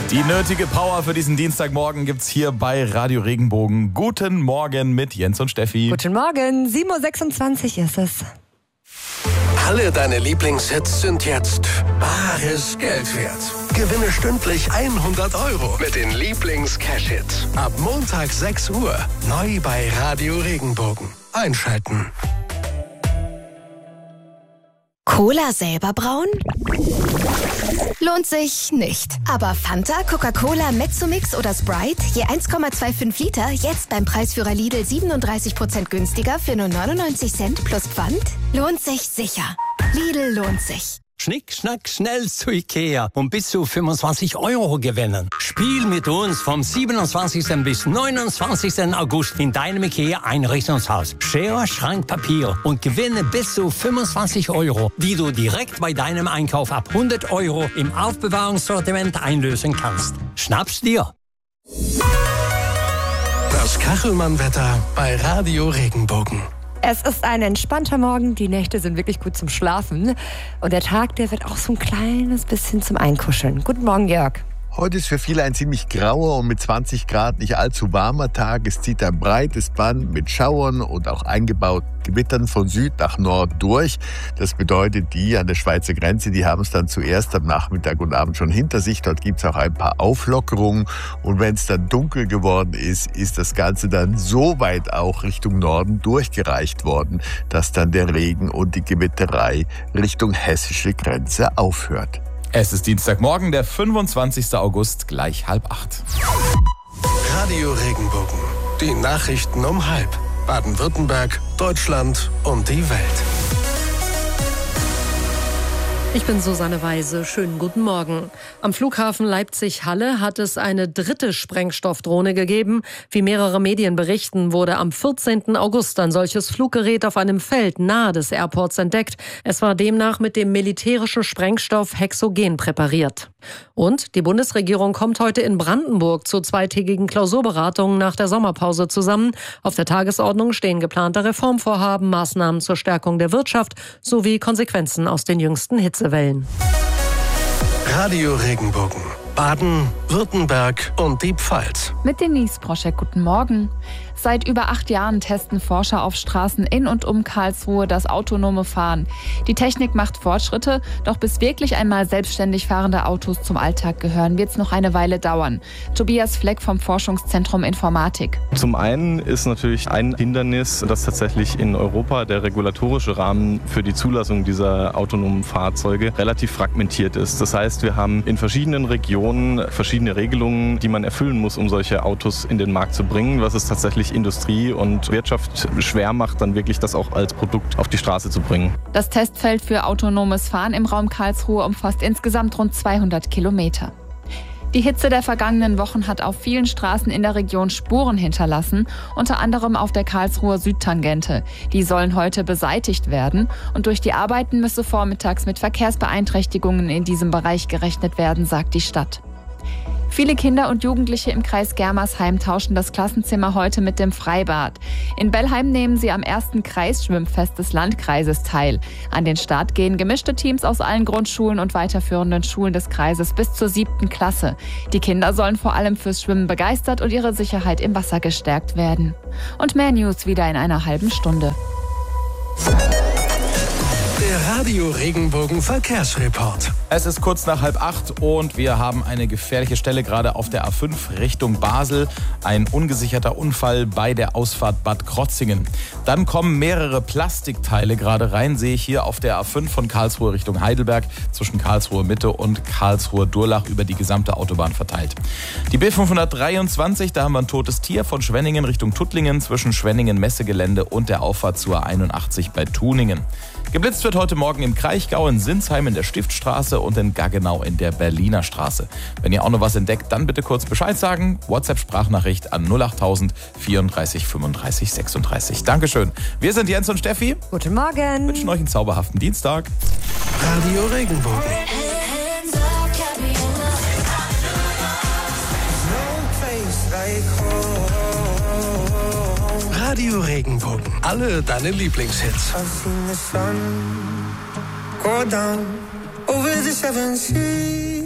Die nötige Power für diesen Dienstagmorgen gibt's hier bei Radio Regenbogen. Guten Morgen mit Jens und Steffi. Guten Morgen, 7.26 Uhr ist es. Alle deine Lieblingshits sind jetzt bares Geld wert. Gewinne stündlich 100 € mit den Lieblings-Cash-Hits. Ab Montag 6 Uhr, neu bei Radio Regenbogen. Einschalten. Cola selber brauen? Lohnt sich nicht. Aber Fanta, Coca-Cola, Mezzomix oder Sprite, je 1,25 Liter, jetzt beim Preisführer Lidl 37% günstiger für nur 99 Cent plus Pfand? Lohnt sich sicher. Lidl lohnt sich. Schnick, schnack, schnell zu Ikea und bis zu 25 € gewinnen. Spiel mit uns vom 27. bis 29. August in deinem Ikea-Einrichtungshaus. Schere, Schrank, Papier und gewinne bis zu 25 €, die du direkt bei deinem Einkauf ab 100 € im Aufbewahrungssortiment einlösen kannst. Schnapp's dir! Das Kachelmann-Wetter bei Radio Regenbogen. Es ist ein entspannter Morgen, die Nächte sind wirklich gut zum Schlafen. Und der Tag, der wird auch so ein kleines bisschen zum Einkuscheln. Guten Morgen, Jörg. Heute ist für viele ein ziemlich grauer und mit 20 Grad nicht allzu warmer Tag. Es zieht ein breites Band mit Schauern und auch eingebauten Gewittern von Süd nach Nord durch. Das bedeutet, die an der Schweizer Grenze, die haben es dann zuerst am Nachmittag und Abend schon hinter sich. Dort gibt es auch ein paar Auflockerungen. Und wenn es dann dunkel geworden ist, ist das Ganze dann so weit auch Richtung Norden durchgereicht worden, dass dann der Regen und die Gewitterei Richtung hessische Grenze aufhört. Es ist Dienstagmorgen, der 25. August, gleich 7:30. Radio Regenbogen. Die Nachrichten um 7:30. Baden-Württemberg, Deutschland und die Welt. Ich bin Susanne Weise. Schönen guten Morgen. Am Flughafen Leipzig-Halle hat es eine dritte Sprengstoffdrohne gegeben. Wie mehrere Medien berichten, wurde am 14. August ein solches Fluggerät auf einem Feld nahe des Airports entdeckt. Es war demnach mit dem militärischen Sprengstoff Hexogen präpariert. Und die Bundesregierung kommt heute in Brandenburg zu zweitägigen Klausurberatungen nach der Sommerpause zusammen. Auf der Tagesordnung stehen geplante Reformvorhaben, Maßnahmen zur Stärkung der Wirtschaft sowie Konsequenzen aus den jüngsten Hitzewellen. Radio Regenbogen. Baden, Württemberg und die Pfalz. Mit Denise Broschek, guten Morgen. Seit über 8 Jahren testen Forscher auf Straßen in und um Karlsruhe das autonome Fahren. Die Technik macht Fortschritte, doch bis wirklich einmal selbstständig fahrende Autos zum Alltag gehören, wird es noch eine Weile dauern. Tobias Fleck vom Forschungszentrum Informatik. Zum einen ist natürlich ein Hindernis, dass tatsächlich in Europa der regulatorische Rahmen für die Zulassung dieser autonomen Fahrzeuge relativ fragmentiert ist. Das heißt, wir haben in verschiedenen Regionen verschiedene Regelungen, die man erfüllen muss, um solche Autos in den Markt zu bringen, was es tatsächlich Industrie und Wirtschaft schwer macht, dann wirklich das auch als Produkt auf die Straße zu bringen. Das Testfeld für autonomes Fahren im Raum Karlsruhe umfasst insgesamt rund 200 Kilometer. Die Hitze der vergangenen Wochen hat auf vielen Straßen in der Region Spuren hinterlassen, unter anderem auf der Karlsruher Südtangente. Die sollen heute beseitigt werden und durch die Arbeiten müsse vormittags mit Verkehrsbeeinträchtigungen in diesem Bereich gerechnet werden, sagt die Stadt. Viele Kinder und Jugendliche im Kreis Germersheim tauschen das Klassenzimmer heute mit dem Freibad. In Bellheim nehmen sie am ersten Kreisschwimmfest des Landkreises teil. An den Start gehen gemischte Teams aus allen Grundschulen und weiterführenden Schulen des Kreises bis zur 7. Klasse. Die Kinder sollen vor allem fürs Schwimmen begeistert und ihre Sicherheit im Wasser gestärkt werden. Und mehr News wieder in einer halben Stunde. Der Radio Regenbogen Verkehrsreport. Es ist kurz nach 7:30 und wir haben eine gefährliche Stelle gerade auf der A5 Richtung Basel. Ein ungesicherter Unfall bei der Ausfahrt Bad Krotzingen. Dann kommen mehrere Plastikteile gerade rein, sehe ich hier auf der A5 von Karlsruhe Richtung Heidelberg, zwischen Karlsruhe Mitte und Karlsruhe Durlach über die gesamte Autobahn verteilt. Die B523, da haben wir ein totes Tier von Schwenningen Richtung Tuttlingen, zwischen Schwenningen Messegelände und der Auffahrt zur 81 bei Tuningen. Geblitzt wird heute Morgen im Kraichgau, in Sinsheim in der Stiftstraße und in Gaggenau in der Berliner Straße. Wenn ihr auch noch was entdeckt, dann bitte kurz Bescheid sagen. WhatsApp-Sprachnachricht an 08000 34 35 36. Dankeschön. Wir sind Jens und Steffi. Guten Morgen. Wünschen euch einen zauberhaften Dienstag. Radio Regenbogen. Radio Regenbogen. Alle deine Lieblingshits. Go down over the 7 seas.